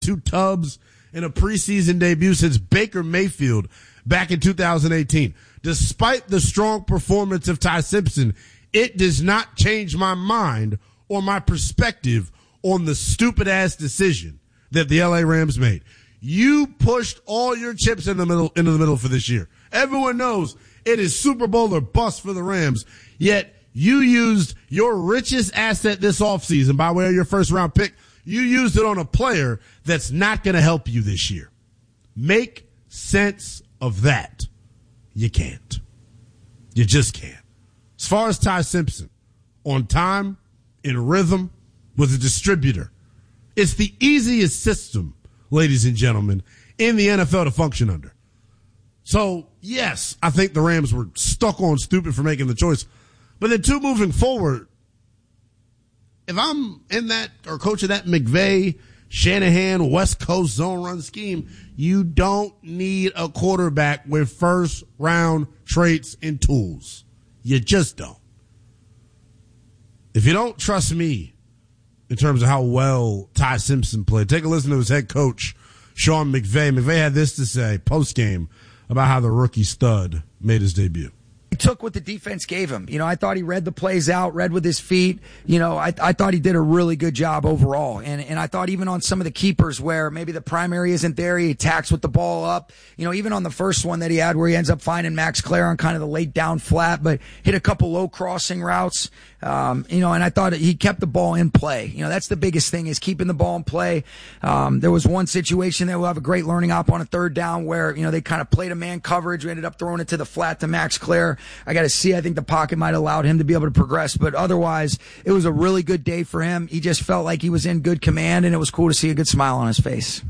2 tubs in a preseason debut since Baker Mayfield back in 2018. Despite the strong performance of Ty Simpson, it does not change my mind or my perspective on the stupid-ass decision that the LA Rams made. You pushed all your chips into the middle for this year. Everyone knows it is Super Bowl or bust for the Rams, yet you used your richest asset this offseason by way of your first-round pick. You used it on a player that's not going to help you this year. Make sense of that. You can't. You just can't. As far as Ty Simpson, on time, in rhythm, with a distributor, it's the easiest system, ladies and gentlemen, in the NFL to function under. So, yes, I think the Rams were stuck on stupid for making the choice. But then, two, moving forward, if I'm in that or coaching that McVay, Shanahan, West Coast zone run scheme, you don't need a quarterback with first round traits and tools. You just don't. If you don't trust me in terms of how well Ty Simpson played, take a listen to his head coach, Sean McVay. McVay had this to say post-game about how the rookie stud made his debut. He took what the defense gave him. I thought he read the plays out, read with his feet. I thought he did a really good job overall. And I thought even on some of the keepers where maybe the primary isn't there, he attacks with the ball up. Even on the first one that he had where he ends up finding Max Clare on kind of the late down flat, but hit a couple low crossing routes. And I thought he kept the ball in play. That's the biggest thing is keeping the ball in play. There was one situation that we'll have a great learning op on a third down where, they kind of played a man coverage. We ended up throwing it to the flat to Max Clare. I got to see. I think the pocket might have allowed him to be able to progress, but otherwise it was a really good day for him. He just felt like he was in good command, and it was cool to see a good smile on his face.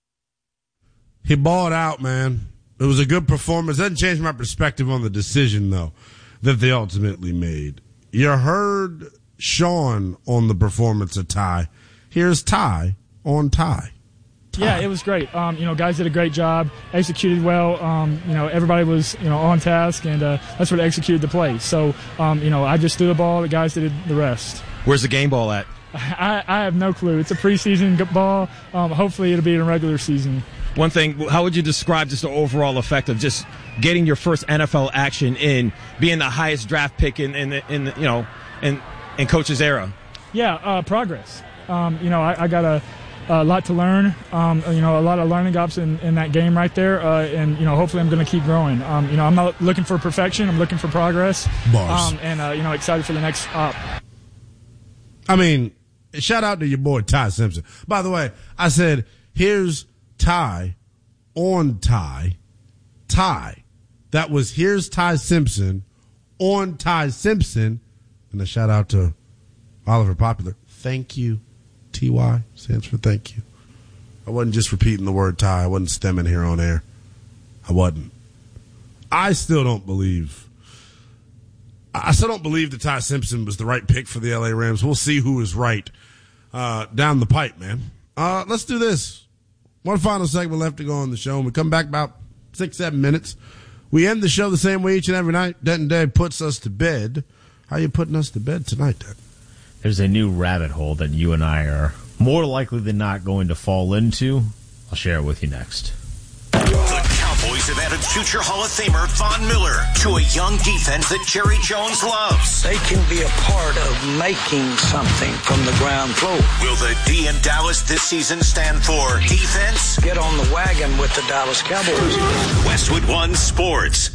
He balled out, man. It was a good performance. Doesn't change my perspective on the decision, though, that they ultimately made. You heard Sean on the performance of Ty. Here's Ty on Ty. Yeah, it was great. Guys did a great job, executed well. Everybody was, on task, and that's what executed the play. So, I just threw the ball. The guys did the rest. Where's the game ball at? I have no clue. It's a preseason ball. Hopefully it'll be in a regular season. One thing, how would you describe just the overall effect of just getting your first NFL action in, being the highest draft pick in Coach's era? Yeah, progress. I got a lot to learn, a lot of learning ops in that game right there, and hopefully I'm going to keep growing. I'm not looking for perfection. I'm looking for progress. Bars. Excited for the next op. Shout out to your boy Ty Simpson. By the way, I said, here's Ty on Ty. Ty. That was here's Ty Simpson on Ty Simpson. And a shout out to Oliver Popular. Thank you. TY stands for thank you. I wasn't just repeating the word Ty. I wasn't stemming here on air. I wasn't. I still don't believe that Ty Simpson was the right pick for the LA Rams. We'll see who is right down the pipe, man. Let's do this. One final segment left to go on the show. When we come back about 6-7 minutes, we end the show the same way each and every night. Denton Dave puts us to bed. How are you putting us to bed tonight, Denton? There's a new rabbit hole that you and I are more likely than not going to fall into. I'll share it with you next. The Cowboys have added future Hall of Famer Von Miller to a young defense that Jerry Jones loves. They can be a part of making something from the ground floor. Will the D in Dallas this season stand for defense? Get on the wagon with the Dallas Cowboys. Westwood One Sports.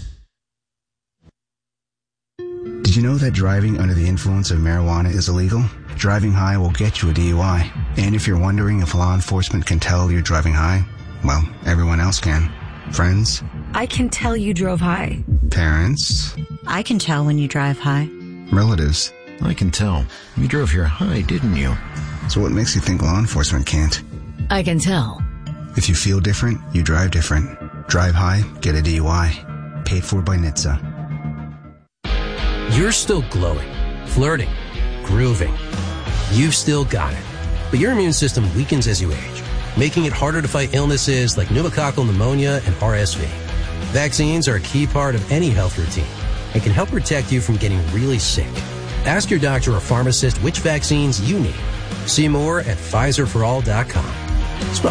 Did you know that driving under the influence of marijuana is illegal? Driving high will get you a DUI. And if you're wondering if law enforcement can tell you're driving high, well, everyone else can. Friends? I can tell you drove high. Parents? I can tell when you drive high. Relatives? I can tell. You drove here high, didn't you? So what makes you think law enforcement can't? I can tell. If you feel different, you drive different. Drive high, get a DUI. Paid for by NHTSA. You're still glowing, flirting, grooving. You've still got it. But your immune system weakens as you age, making it harder to fight illnesses like pneumococcal pneumonia and RSV. Vaccines are a key part of any health routine and can help protect you from getting really sick. Ask your doctor or pharmacist which vaccines you need. See more at PfizerForAll.com.